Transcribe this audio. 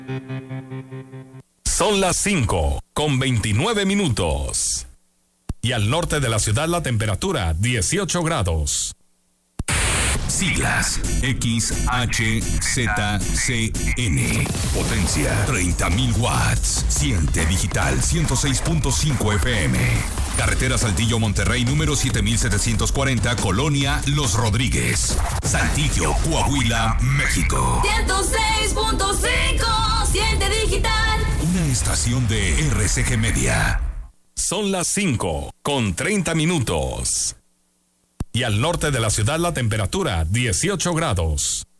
Son las 5:29. Y al norte de la ciudad la temperatura 18 grados. Siglas XHZCN. Potencia 30.000 watts. Siente digital 106.5 FM. Carretera Saltillo Monterrey número 7740, Colonia Los Rodríguez, Saltillo, Coahuila, México. 106.5. Siente digital. Una estación de RCG Media. Son las 5:30. Y al norte de la ciudad la temperatura 18 grados.